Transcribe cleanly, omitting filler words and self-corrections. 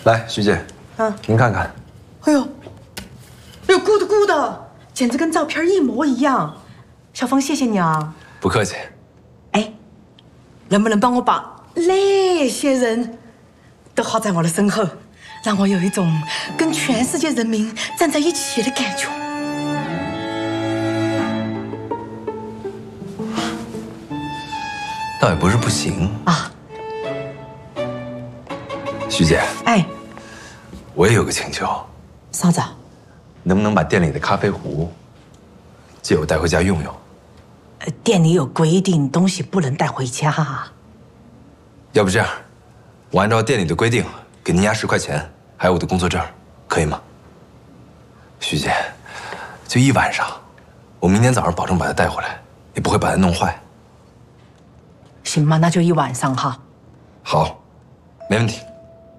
来，徐姐，您看看。 哎呦，鼓的，简直跟照片一模一样。小峰，谢谢你啊。 不客气。 哎，能不能帮我把那些人都画在我的身后，让我有一种跟全世界人民站在一起的感觉？ 倒也不是不行啊。 徐姐， 哎， 我也有个请求。 啥子？ 能不能把店里的咖啡壶借我带回家用用？ 店里有规定，东西不能带回家。 要不这样，我按照店里的规定给您押10块钱，还有我的工作证，可以吗？徐姐，就一晚上，我明天早上保证把它带回来，也不会把它弄坏。 行吧，那就一晚上哈。 好，没问题。